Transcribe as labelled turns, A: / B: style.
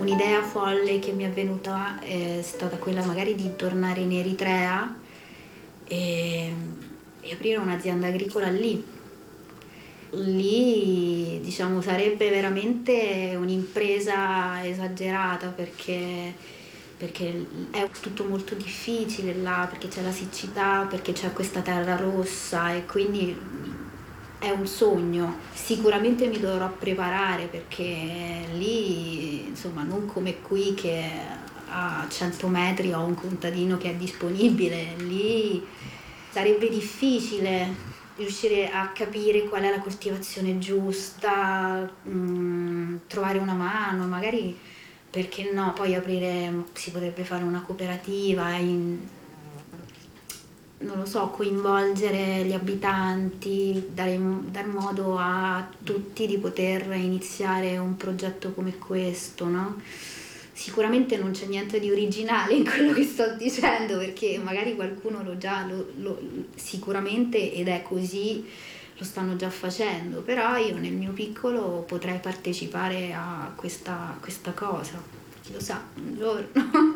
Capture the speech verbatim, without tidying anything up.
A: un'idea folle che mi è venuta è stata quella magari di tornare in Eritrea e, e aprire un'azienda agricola lì. Lì, diciamo, sarebbe veramente un'impresa esagerata perché, perché è tutto molto difficile là, perché c'è la siccità, perché c'è questa terra rossa e quindi è un sogno. Sicuramente mi dovrò preparare perché lì, insomma, non come qui che a cento metri ho un contadino che è disponibile, lì sarebbe difficile riuscire a capire qual è la coltivazione giusta, mh, trovare una mano, magari perché no, poi aprire, si potrebbe fare una cooperativa, in, non lo so, coinvolgere gli abitanti, dare, dar modo a tutti di poter iniziare un progetto come questo, no? Sicuramente non c'è niente di originale in quello che sto dicendo perché magari qualcuno lo già, lo, lo, sicuramente ed è così, lo stanno già facendo, però io nel mio piccolo potrei partecipare a questa, questa cosa, chi lo sa, un giorno.